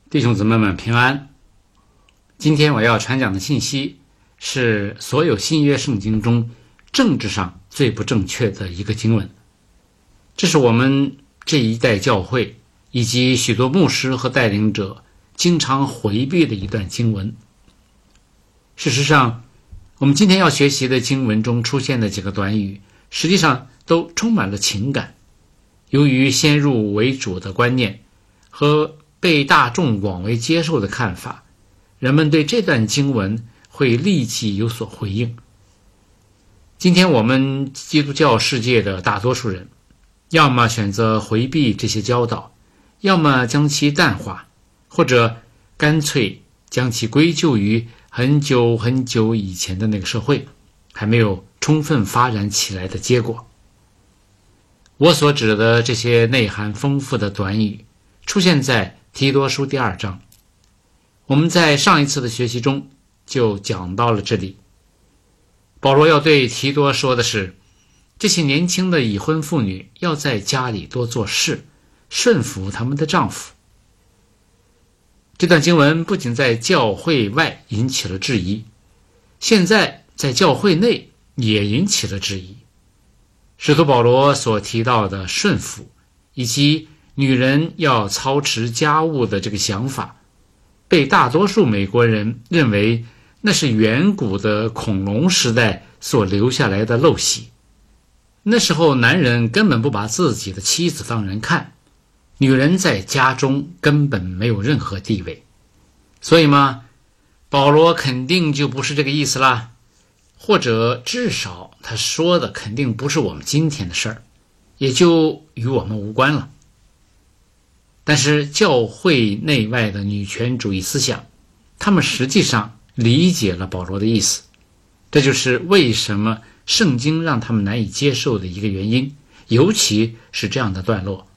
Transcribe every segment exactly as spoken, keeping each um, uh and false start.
弟兄姊妹们平安。今天我要传讲的信息是所有新约圣经中政治上最不正确的一个经文。这是我们这一代教会以及许多牧师和带领者经常回避的一段经文。事实上，我们今天要学习的经文中出现的几个短语，实际上都充满了情感。由于先入为主的观念和被大众广为接受的看法，人们对这段经文会立即有所回应。今天我们基督教世界的大多数人，要么选择回避这些教导，要么将其淡化，或者干脆将其归咎于很久很久以前的那个社会还没有充分发展起来的结果。我所指的这些内涵丰富的短语出现在提多书第二章，我们在上一次的学习中就讲到了这里。保罗要对提多说的是，这些年轻的已婚妇女要在家里多做事，顺服他们的丈夫。这段经文不仅在教会外引起了质疑，现在在教会内也引起了质疑。使徒保罗所提到的顺服以及女人要操持家务的这个想法，被大多数美国人认为那是远古的恐龙时代所留下来的陋习。那时候男人根本不把自己的妻子当人看，女人在家中根本没有任何地位。所以嘛，保罗肯定就不是这个意思啦，或者至少他说的肯定不是我们今天的事儿，也就与我们无关了。但是教会内外的女权主义思想，他们实际上理解了保罗的意思，这就是为什么圣经让他们难以接受的一个原因，尤其是这样的段落。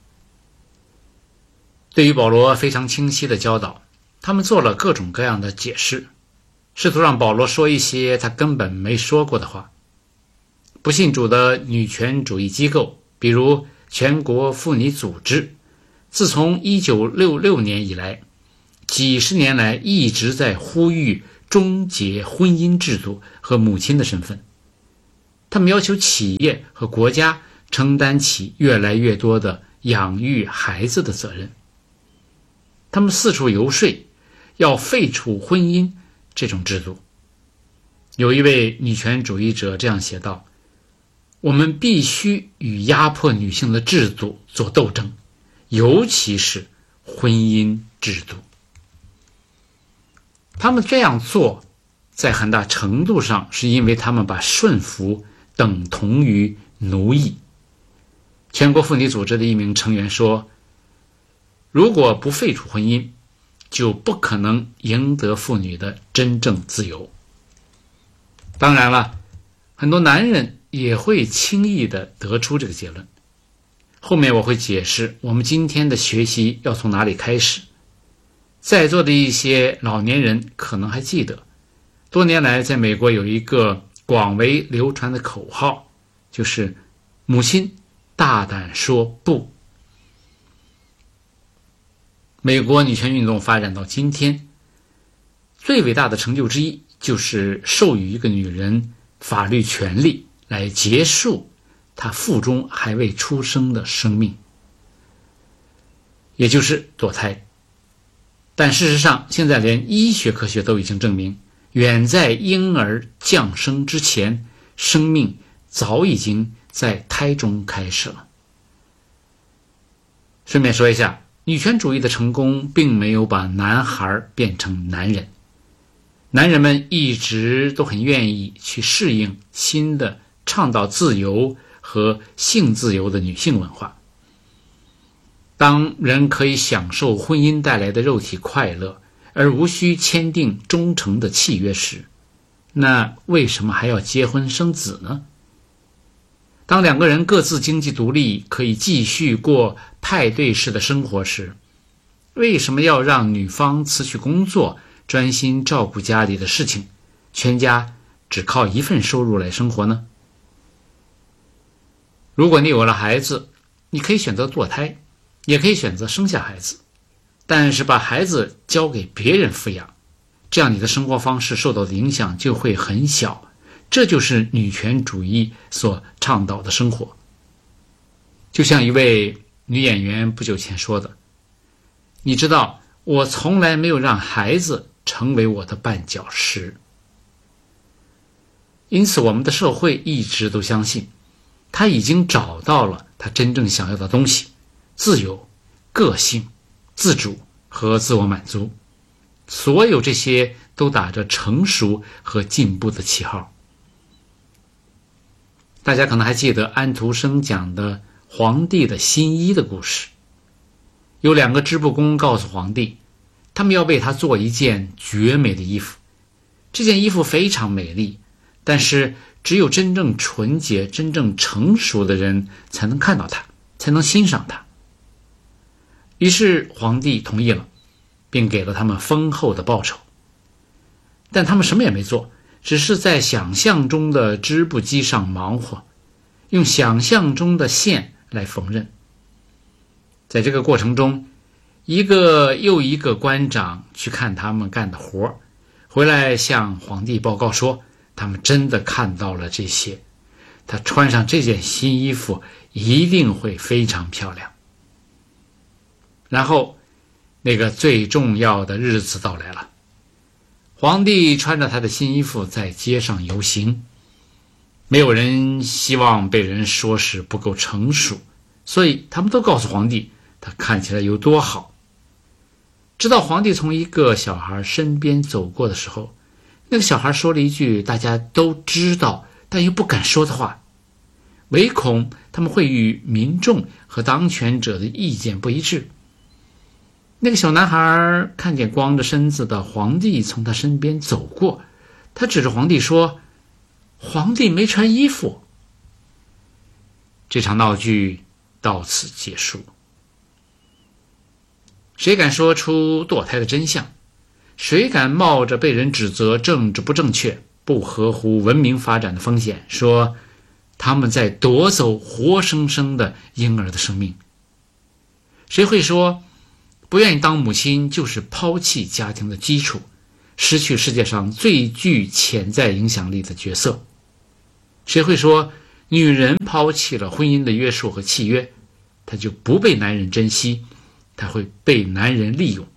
对于保罗非常清晰的教导，他们做了各种各样的解释，试图让保罗说一些他根本没说过的话。不信主的女权主义机构，比如全国妇女组织，自从一九六六年以来，几十年来一直在呼吁终结婚姻制度和母亲的身份。他们要求企业和国家承担起越来越多的养育孩子的责任。他们四处游说，要废除婚姻这种制度。有一位女权主义者这样写道：我们必须与压迫女性的制度做斗争，尤其是婚姻制度。他们这样做在很大程度上是因为他们把顺服等同于奴役。全国妇女组织的一名成员说，如果不废除婚姻，就不可能赢得妇女的真正自由。当然了，很多男人也会轻易地得出这个结论。后面我会解释我们今天的学习要从哪里开始。在座的一些老年人可能还记得，多年来在美国有一个广为流传的口号，就是母亲大胆说不。美国女权运动发展到今天，最伟大的成就之一就是授予一个女人法律权利来结束她腹中还未出生的生命，也就是堕胎。但事实上，现在连医学科学都已经证明，远在婴儿降生之前，生命早已经在胎中开始了。顺便说一下，女权主义的成功并没有把男孩变成男人，男人们一直都很愿意去适应新的倡导自由和性自由的女性文化。当人可以享受婚姻带来的肉体快乐，而无需签订忠诚的契约时，那为什么还要结婚生子呢？当两个人各自经济独立，可以继续过派对式的生活时，为什么要让女方辞去工作，专心照顾家里的事情，全家只靠一份收入来生活呢？如果你有了孩子，你可以选择堕胎，也可以选择生下孩子。 但是把孩子交给别人抚养，这样你的生活方式受到的影响就会很小。这就是女权主义所倡导的生活。就像一位女演员不久前说的，你知道，我从来没有让孩子成为我的绊脚石。因此我们的社会一直都相信，他已经找到了他真正想要的东西，自由、个性、自主和自我满足。所有这些都打着成熟和进步的旗号。大家可能还记得安徒生讲的皇帝的新衣的故事。有两个织布工告诉皇帝，他们要为他做一件绝美的衣服。这件衣服非常美丽，但是只有真正纯洁、真正成熟的人才能看到它，才能欣赏它。于是皇帝同意了，并给了他们丰厚的报酬。但他们什么也没做，只是在想象中的织布机上忙活，用想象中的线来缝纫。在这个过程中，一个又一个官长去看他们干的活，回来向皇帝报告说，他们真的看到了这些，他穿上这件新衣服一定会非常漂亮。然后那个最重要的日子到来了，皇帝穿着他的新衣服在街上游行。没有人希望被人说是不够成熟，所以他们都告诉皇帝他看起来有多好。直到皇帝从一个小孩身边走过的时候，那个小孩说了一句大家都知道但又不敢说的话，唯恐他们会与民众和当权者的意见不一致。那个小男孩看见光着身子的皇帝从他身边走过，他指着皇帝说，皇帝没穿衣服。这场闹剧到此结束。谁敢说出堕胎的真相？谁敢冒着被人指责政治不正确、不合乎文明发展的风险，说他们在夺走活生生的婴儿的生命？谁会说不愿意当母亲就是抛弃家庭的基础，失去世界上最具潜在影响力的角色？谁会说女人抛弃了婚姻的约束和契约，她就不被男人珍惜，她会被男人利用？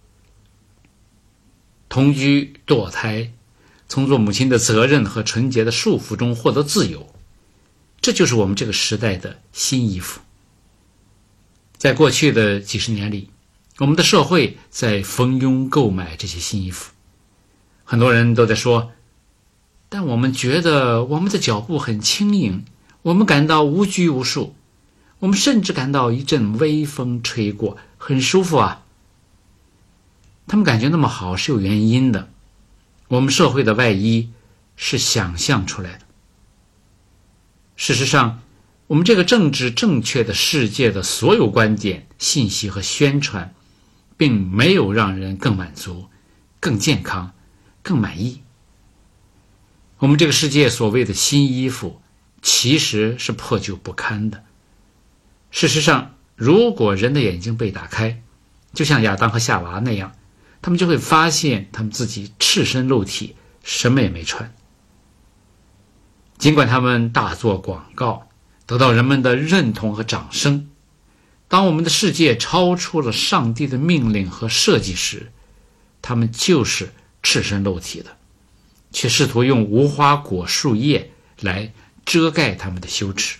同居、堕胎，从做母亲的责任和纯洁的束缚中获得自由，这就是我们这个时代的新衣服。在过去的几十年里，我们的社会在蜂拥购买这些新衣服。很多人都在说，但我们觉得我们的脚步很轻盈，我们感到无拘无束，我们甚至感到一阵微风吹过，很舒服啊。他们感觉那么好是有原因的，我们社会的外衣是想象出来的。事实上，我们这个政治正确的世界的所有观点、信息和宣传，并没有让人更满足、更健康、更满意。我们这个世界所谓的新衣服，其实是破旧不堪的。事实上，如果人的眼睛被打开，就像亚当和夏娃那样，他们就会发现他们自己赤身露体，什么也没穿。尽管他们大做广告，得到人们的认同和掌声，当我们的世界超出了上帝的命令和设计时，他们就是赤身露体的，却试图用无花果树叶来遮盖他们的羞耻。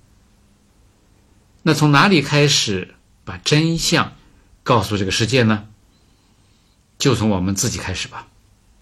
那从哪里开始把真相告诉这个世界呢？就从我们自己开始吧。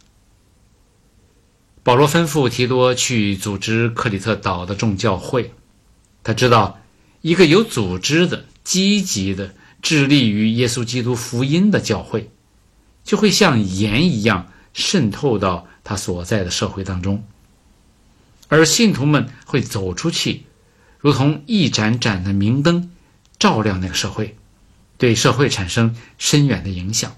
保罗吩咐提多去组织克里特岛的众教会，他知道一个有组织的、积极的、致力于耶稣基督福音的教会，就会像盐一样渗透到他所在的社会当中，而信徒们会走出去，如同一盏盏的明灯，照亮那个社会，对社会产生深远的影响。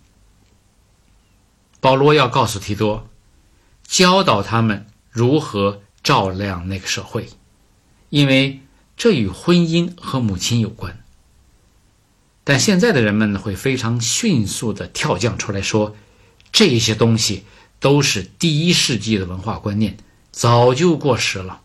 保罗要告诉提多，教导他们如何照亮那个社会，因为这与婚姻和母亲有关。 但现在的人们会非常迅速地跳将出来说，这些东西都是第一世纪的文化观念，早就过时了。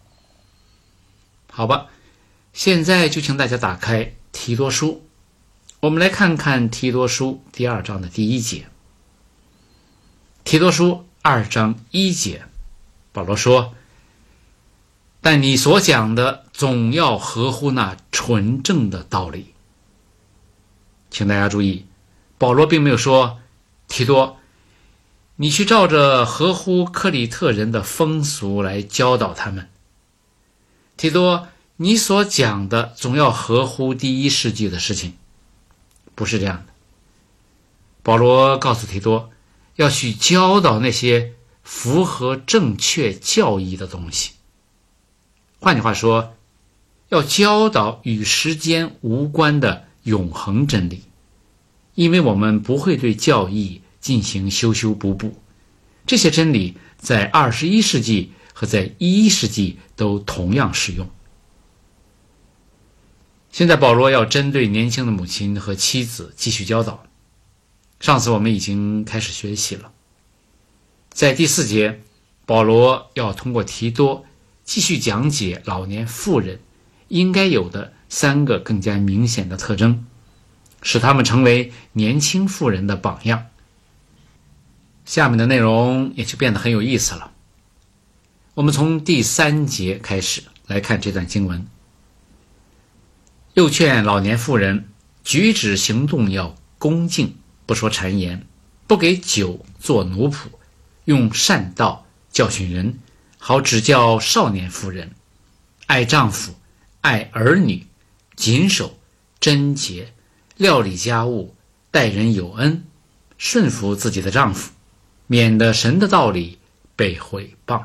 好吧，现在就请大家打开提多书，我们来看看提多书第二章的第一节。提多书二章一节，保罗说，但你所讲的总要合乎那纯正的道理。请大家注意，保罗并没有说，提多，你去照着合乎克里特人的风俗来教导他们。提多，你所讲的总要合乎第一世纪的事情。不是这样的。保罗告诉提多，要去教导那些符合正确教义的东西。换句话说，要教导与时间无关的永恒真理，因为我们不会对教义进行修修补补，这些真理在二十一世纪和在一世纪都同样适用。现在保罗要针对年轻的母亲和妻子继续教导。上次我们已经开始学习了，在第四节，保罗要通过提多继续讲解老年妇人应该有的三个更加明显的特征，使他们成为年轻妇人的榜样。下面的内容也就变得很有意思了。我们从第三节开始来看这段经文。又劝老年妇人举止行动要恭敬，不说谗言，不给酒做奴仆，用善道教训人，好指教少年妇人，爱丈夫，爱儿女，谨守贞洁，料理家务，待人有恩，顺服自己的丈夫，免得神的道理被毁谤。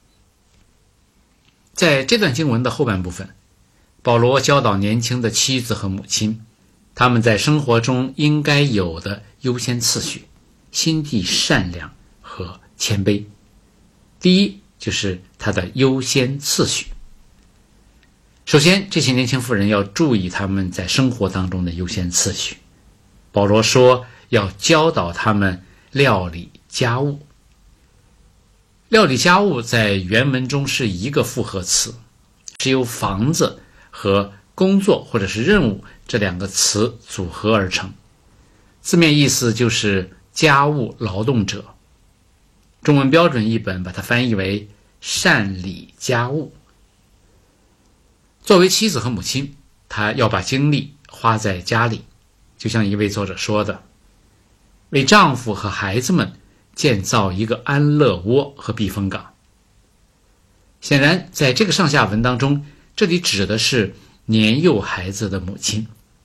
在这段经文的后半部分，保罗教导年轻的妻子和母亲，他们在生活中应该有的优先次序，心地善良和谦卑。第一就是他的优先次序。首先，这些年轻妇人要注意他们在生活当中的优先次序。保罗说要教导他们料理家务。料理家务在原文中是一个复合词，是由房子和工作或者是任务这两个词组合而成，字面意思就是家务劳动者。中文标准译本把它翻译为善理家务。作为妻子和母亲，她要把精力花在家里，就像一位作者说的，为丈夫和孩子们建造一个安乐窝和避风港。显然，在这个上下文当中，这里指的是年幼孩子的母亲。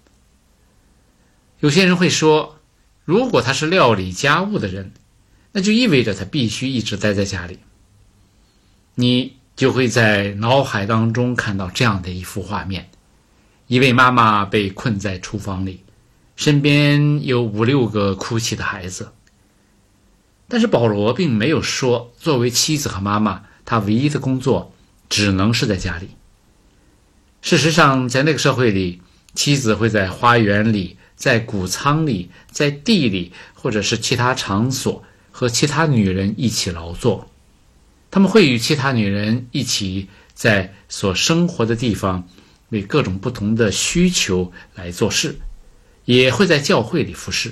有些人会说，如果他是料理家务的人，那就意味着他必须一直待在家里。你就会在脑海当中看到这样的一幅画面，一位妈妈被困在厨房里，身边有五六个哭泣的孩子。但是保罗并没有说，作为妻子和妈妈，她唯一的工作只能是在家里。事实上，在那个社会里，妻子会在花园里，在谷仓里，在地里，或者是其他场所和其他女人一起劳作。他们会与其他女人一起在所生活的地方为各种不同的需求来做事，也会在教会里服侍。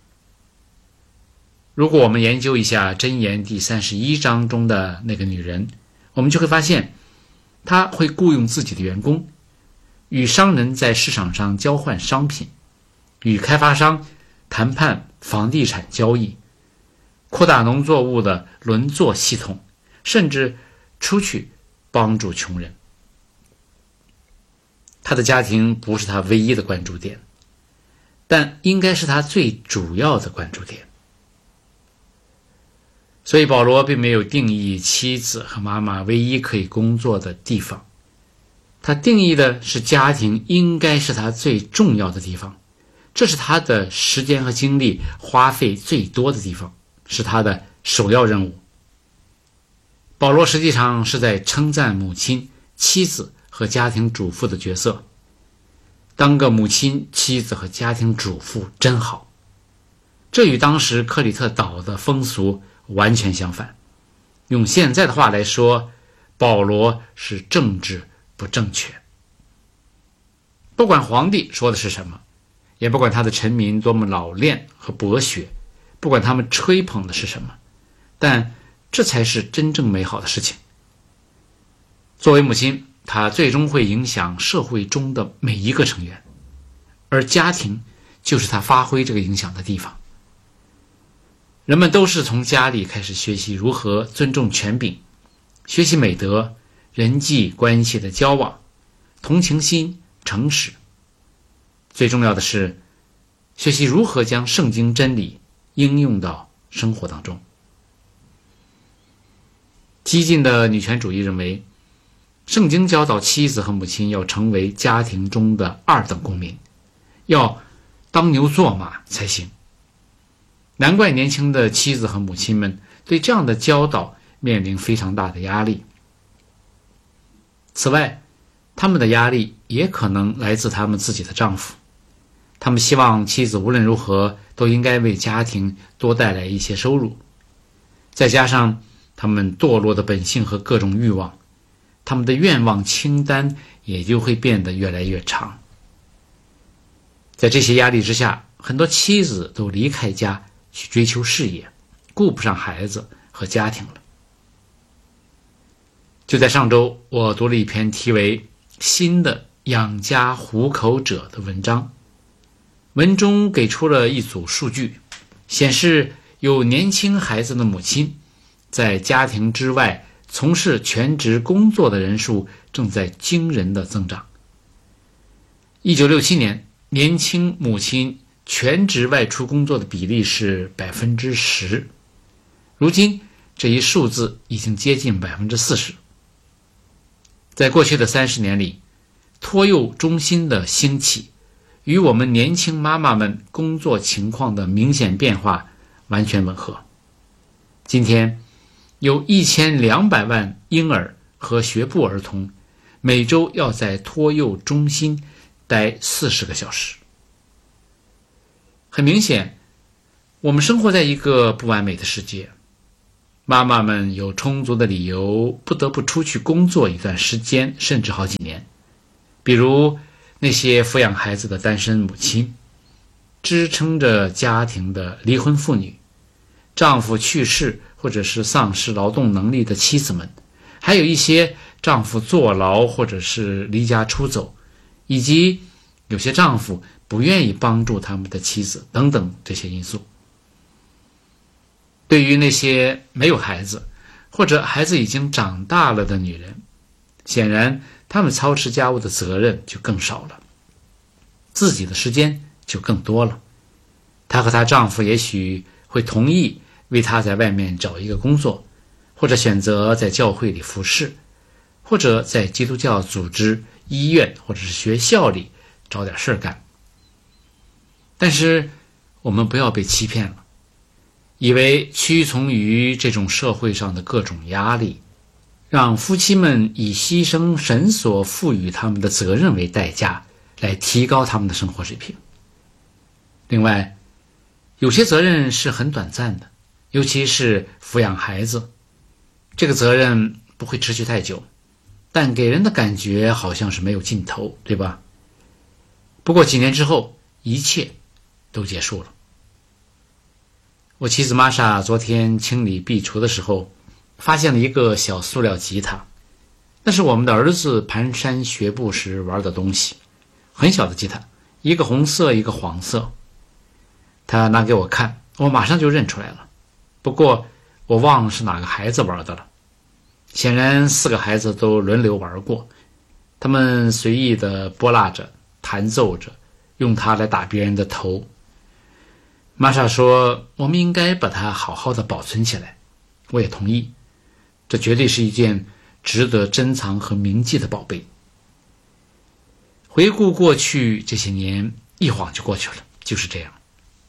如果我们研究一下箴言第三十一章中的那个女人，我们就会发现，她会雇佣自己的员工，与商人在市场上交换商品，与开发商谈判房地产交易，扩大农作物的轮作系统，甚至出去帮助穷人。他的家庭不是他唯一的关注点，但应该是他最主要的关注点。所以保罗并没有定义妻子和妈妈唯一可以工作的地方，他定义的是家庭应该是他最重要的地方，这是他的时间和精力花费最多的地方，是他的首要任务。保罗实际上是在称赞母亲、妻子和家庭主妇的角色。 当个母亲、妻子和家庭主妇真好。这与当时克里特岛的风俗完全相反。用现在的话来说，保罗是政治不正确。不管皇帝说的是什么，也不管他的臣民多么老练和博学，不管他们吹捧的是什么，但这才是真正美好的事情。作为母亲，她最终会影响社会中的每一个成员，而家庭就是她发挥这个影响的地方。人们都是从家里开始学习如何尊重权柄，学习美德、人际关系的交往、同情心、诚实。最重要的是，学习如何将圣经真理应用到生活当中。激进的女权主义认为，圣经教导妻子和母亲要成为家庭中的二等公民，要当牛做马才行。难怪年轻的妻子和母亲们对这样的教导面临非常大的压力。此外，他们的压力也可能来自他们自己的丈夫。他们希望妻子无论如何都应该为家庭多带来一些收入，再加上他们堕落的本性和各种欲望，他们的愿望清单也就会变得越来越长。在这些压力之下，很多妻子都离开家去追求事业，顾不上孩子和家庭了。就在上周，我读了一篇题为《新的养家糊口者》的文章，文中给出了一组数据，显示有年轻孩子的母亲在家庭之外从事全职工作的人数正在惊人的增长。一九六七年，年轻母亲全职外出工作的比例是 百分之十， 如今这一数字已经接近 百分之四十。 在过去的三十年里，托幼中心的兴起与我们年轻妈妈们工作情况的明显变化完全吻合。今天有一千两百万婴儿和学步儿童每周要在托幼中心待四十个小时。很明显，我们生活在一个不完美的世界，妈妈们有充足的理由不得不出去工作一段时间，甚至好几年。比如那些抚养孩子的单身母亲，支撑着家庭的离婚妇女，丈夫去世或者是丧失劳动能力的妻子们，还有一些丈夫坐牢或者是离家出走，以及有些丈夫不愿意帮助他们的妻子等等这些因素。对于那些没有孩子或者孩子已经长大了的女人，显然她们操持家务的责任就更少了，自己的时间就更多了。她和她丈夫也许会同意为她在外面找一个工作，或者选择在教会里服侍，或者在基督教组织、医院或者是学校里找点事干。但是我们不要被欺骗了，以为屈从于这种社会上的各种压力，让夫妻们以牺牲神所赋予他们的责任为代价，来提高他们的生活水平。另外，有些责任是很短暂的，尤其是抚养孩子，这个责任不会持续太久，但给人的感觉好像是没有尽头，对吧？不过几年之后，一切都结束了。我妻子玛莎昨天清理壁橱的时候，发现了一个小塑料吉他，那是我们的儿子蹒跚学步时玩的东西，很小的吉他，一个红色一个黄色。他拿给我看，我马上就认出来了，不过我忘了是哪个孩子玩的了。显然四个孩子都轮流玩过，他们随意地拨拉着弹奏着，用它来打别人的头。玛莎说我们应该把它好好的保存起来，我也同意，这绝对是一件值得珍藏和铭记的宝贝。回顾过去这些年，一晃就过去了，就是这样。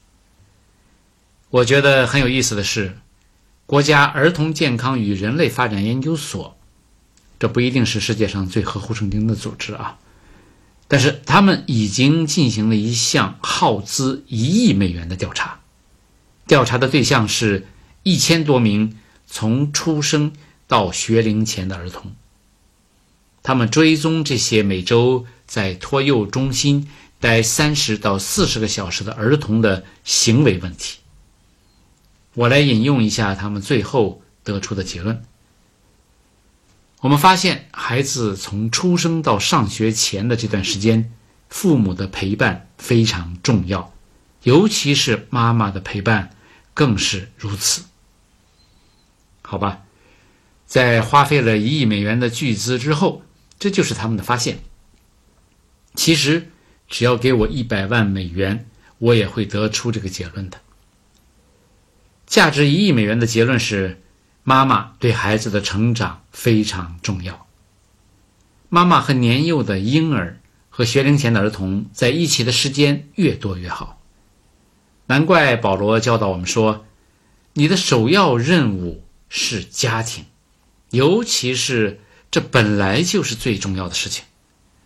我觉得很有意思的是，国家儿童健康与人类发展研究所，这不一定是世界上最合乎圣经的组织啊， 但是他们已经进行了一项耗资一亿美元的调查，调查的对象是一千多名从出生到学龄前的儿童。他们追踪这些每周在托幼中心待三十到四十个小时的儿童的行为问题。我来引用一下他们最后得出的结论。我们发现，孩子从出生到上学前的这段时间，父母的陪伴非常重要，尤其是妈妈的陪伴更是如此。好吧，在花费了一亿美元的巨资之后，这就是他们的发现。其实，只要给我一百万美元，我也会得出这个结论的。价值一亿美元的结论是，妈妈对孩子的成长非常重要。妈妈和年幼的婴儿和学龄前的儿童在一起的时间越多越好。难怪保罗教导我们说，你的首要任务是家庭，尤其是这本来就是最重要的事情。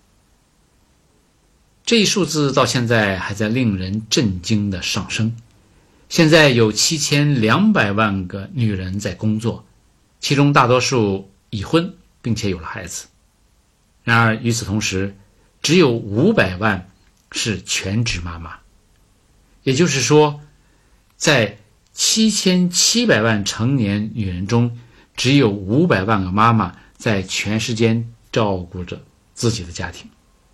这一数字到现在还在令人震惊的上升。现在有七千两百万个女人在工作，其中大多数已婚并且有了孩子。然而与此同时，只有五百万是全职妈妈。也就是说，在七千七百万成年女人中，只有五百万个妈妈在全时间照顾着自己的家庭。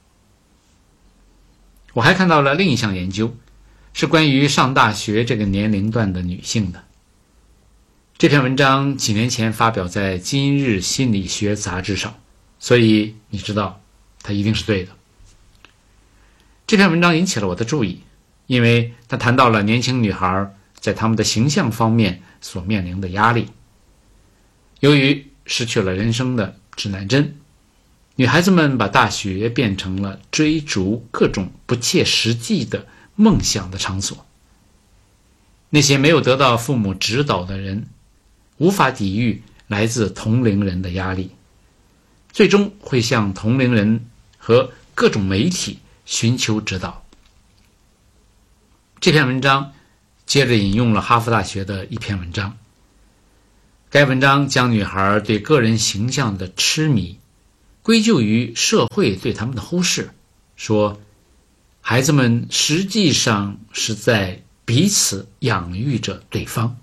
我还看到了另一项研究，是关于上大学这个年龄段的女性的。这篇文章几年前发表在《今日心理学》杂志上，所以你知道它一定是对的。这篇文章引起了我的注意，因为它谈到了年轻女孩在她们的形象方面所面临的压力。由于失去了人生的指南针，女孩子们把大学变成了追逐各种不切实际的梦想的场所。那些没有得到父母指导的人，无法抵御来自同龄人的压力，最终会向同龄人和各种媒体寻求指导。这篇文章接着引用了哈佛大学的一篇文章。该文章将女孩对个人形象的痴迷归咎于社会对他们的忽视，说孩子们实际上是在彼此养育着对方。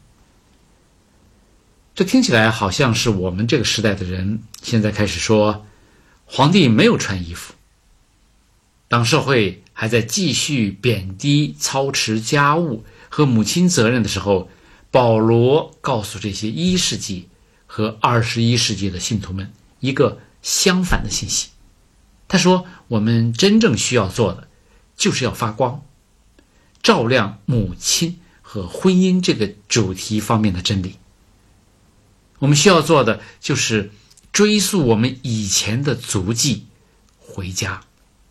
这听起来好像是我们这个时代的人现在开始说，皇帝没有穿衣服。当社会还在继续贬低操持家务和母亲责任的时候，保罗告诉这些一世纪和二十一世纪的信徒们一个相反的信息。他说，我们真正需要做的就是要发光，照亮母亲和婚姻这个主题方面的真理。我们需要做的就是追溯我们以前的足迹，回家。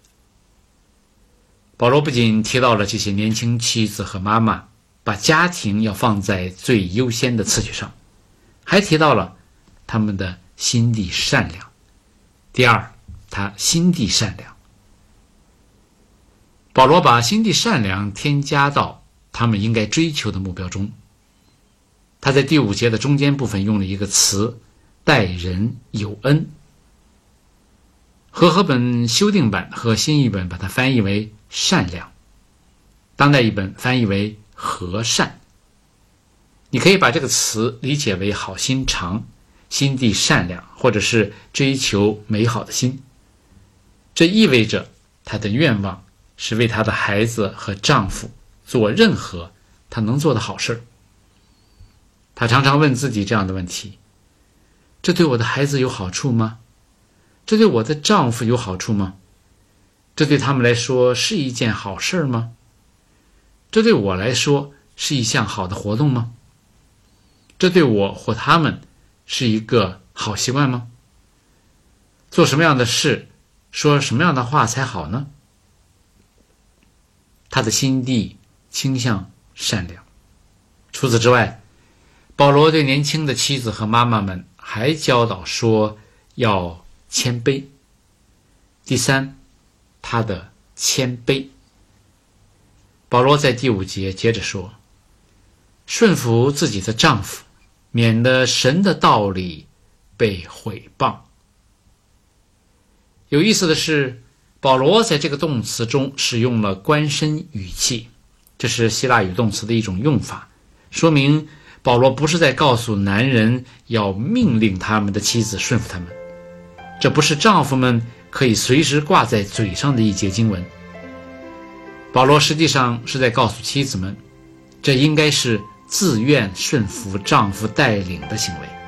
保罗不仅提到了这些年轻妻子和妈妈把家庭要放在最优先的次序上，还提到了他们的心地善良。第二，他心地善良。保罗把心地善良添加到他们应该追求的目标中。他在第五节的中间部分用了一个词，待人有恩。和合本修订版和新译本把它翻译为善良，当代译本翻译为和善。你可以把这个词理解为好心肠、心地善良，或者是追求美好的心。这意味着她的愿望是为她的孩子和丈夫做任何她能做的好事。她常常问自己这样的问题：这对我的孩子有好处吗？这对我的丈夫有好处吗？这对他们来说是一件好事吗？这对我来说是一项好的活动吗？这对我或他们是一个好习惯吗？做什么样的事，说什么样的话才好呢？他的心地倾向善良。除此之外，保罗对年轻的妻子和妈妈们还教导说要谦卑。第三， 他的谦卑。保罗在第五节接着说，顺服自己的丈夫，免得神的道理被毁谤。有意思的是，保罗在这个动词中使用了官身语气，这是希腊语动词的一种用法，说明保罗不是在告诉男人要命令他们的妻子顺服他们，这不是丈夫们可以随时挂在嘴上的一节经文。保罗实际上是在告诉妻子们，这应该是自愿顺服丈夫带领的行为。